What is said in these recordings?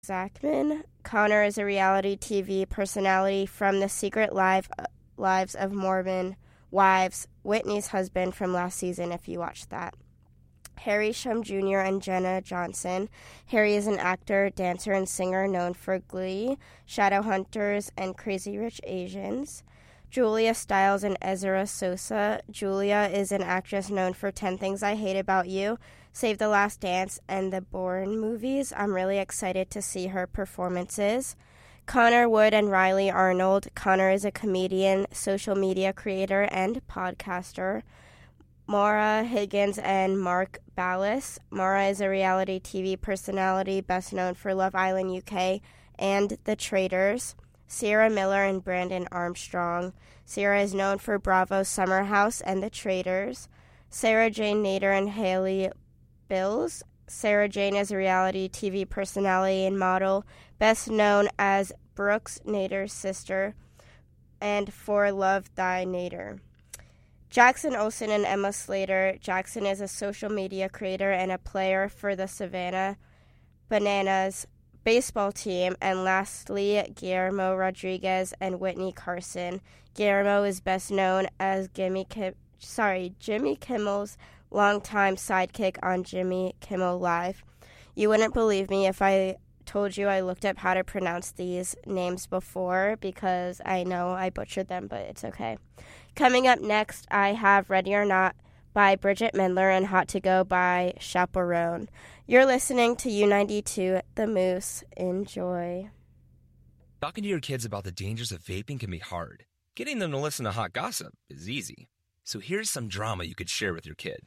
Zachman. Connor is a reality TV personality from The Secret Lives of Mormon Wives, Whitney's husband from last season, if you watched that. Harry Shum Jr. and Jenna Johnson. Harry is an actor, dancer, and singer known for Glee, Shadowhunters, and Crazy Rich Asians. Julia Stiles and Ezra Sosa. Julia is an actress known for 10 Things I Hate About You, Save the Last Dance, and the Bourne movies. I'm really excited to see her performances. Connor Wood and Riley Arnold. Connor is a comedian, social media creator, and podcaster. Maura Higgins and Mark Ballas. Maura is a reality TV personality best known for Love Island UK and The Traitors. Sierra Miller and Brandon Armstrong. Sierra is known for Bravo's Summer House and The Traitors. Sarah Jane Nader and Haley Bills. Sarah Jane is a reality TV personality and model, best known as Brooks Nader's sister, and For Love Thy Nader. Jackson Olsen and Emma Slater. Jackson is a social media creator and a player for the Savannah Bananas baseball team. And lastly, Guillermo Rodriguez and Whitney Carson. Guillermo is best known as Jimmy Kimmel's longtime sidekick on Jimmy Kimmel Live. You wouldn't believe me if I told you I looked up how to pronounce these names before, because I know I butchered them, but it's okay. Coming up next, I have Ready or Not by Bridget Mendler and Hot to Go by Chaperone. You're listening to U92, The Moose. Enjoy. Talking to your kids about the dangers of vaping can be hard. Getting them to listen to hot gossip is easy. So here's some drama you could share with your kid.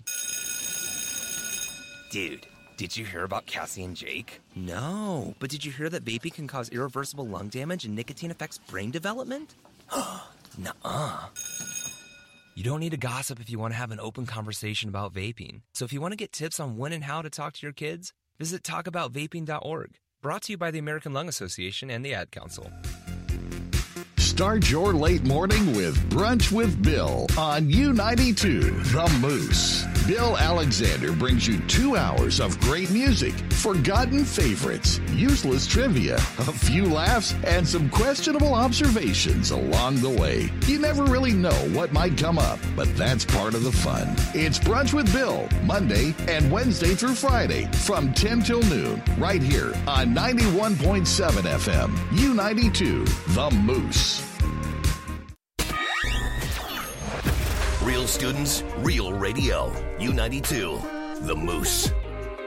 Dude, did you hear about Cassie and Jake? No, but did you hear that vaping can cause irreversible lung damage and nicotine affects brain development? Nuh-uh. You don't need to gossip if you want to have an open conversation about vaping. So if you want to get tips on when and how to talk to your kids, visit talkaboutvaping.org. Brought to you by the American Lung Association and the Ad Council. Start your late morning with Brunch with Bill on U92, The Moose. Bill Alexander brings you 2 hours of great music, forgotten favorites, useless trivia, a few laughs, and some questionable observations along the way. You never really know what might come up, but that's part of the fun. It's Brunch with Bill, Monday and Wednesday through Friday from 10 till noon, right here on 91.7 FM, U92, The Moose. Real students, real radio. U92, The Moose.